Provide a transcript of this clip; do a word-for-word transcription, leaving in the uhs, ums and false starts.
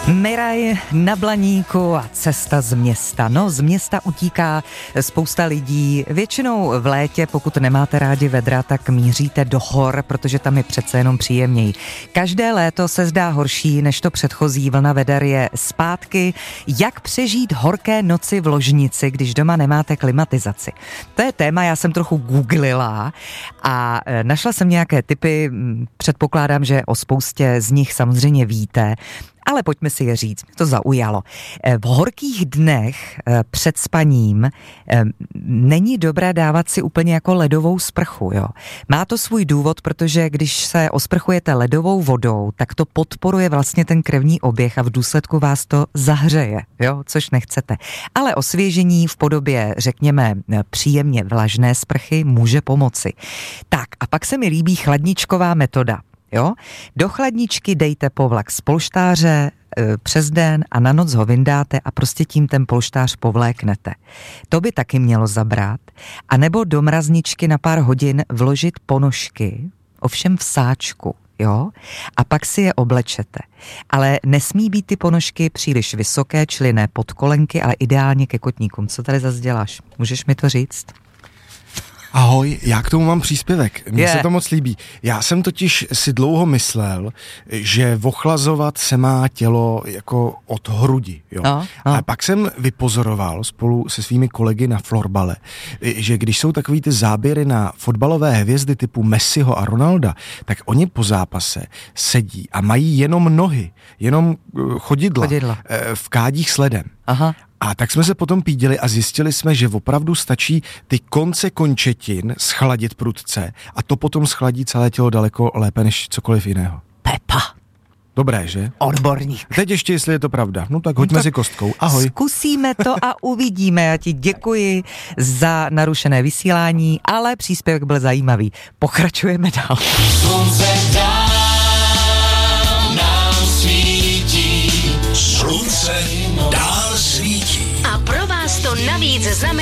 Miraj na Blaníku a cesta z města. No, z města utíká spousta lidí. Většinou v létě, pokud nemáte rádi vedra, tak míříte do hor, protože tam je přece jenom příjemněji. Každé léto se zdá horší, než to předchozí. Vlna veder je zpátky. Jak přežít horké noci v ložnici, když doma nemáte klimatizaci? To je téma, já jsem trochu googlila a našla jsem nějaké tipy. Předpokládám, že o spoustě z nich samozřejmě víte. Ale pojďme si je říct, mě to zaujalo. V horkých dnech před spaním není dobré dávat si úplně jako ledovou sprchu, jo. Má to svůj důvod, protože když se osprchujete ledovou vodou, tak to podporuje vlastně ten krevní oběh a v důsledku vás to zahřeje, jo, což nechcete. Ale osvěžení v podobě, řekněme, příjemně vlažné sprchy může pomoci. Tak a pak se mi líbí chladničková metoda. Jo? Do chladničky dejte povlak z polštáře e, přes den a na noc ho vyndáte a prostě tím ten polštář povléknete. To by taky mělo zabrat. A nebo do mrazničky na pár hodin vložit ponožky, ovšem v sáčku, jo? A pak si je oblečete. Ale nesmí být ty ponožky příliš vysoké, čili ne pod kolenky, ale ideálně ke kotníkům. Co tady zase děláš? Můžeš mi to říct? Ahoj, já k tomu mám příspěvek. Mně Je. se to moc líbí. Já jsem totiž si dlouho myslel, že ochlazovat se má tělo jako od hrudi. Jo? No, no. A pak jsem vypozoroval spolu se svými kolegy na florbale, že když jsou takový ty záběry na fotbalové hvězdy typu Messiho a Ronalda, tak oni po zápase sedí a mají jenom nohy, jenom chodidla, Chodidla. v kádích s ledem. Aha. A tak jsme se potom pídili a zjistili jsme, že opravdu stačí ty konce končetin schladit prudce a to potom schladí celé tělo daleko lépe než cokoliv jiného. Pepa. Dobré, že? Odborník. Teď ještě, jestli je to pravda. No tak hoďme No tak si kostkou. Ahoj. Zkusíme to a uvidíme. Já ti děkuji za narušené vysílání, ale příspěvek byl zajímavý. Pokračujeme dál. Slunce dál nám svítí. Slunce dál svítí. A pro vás to navíc znamená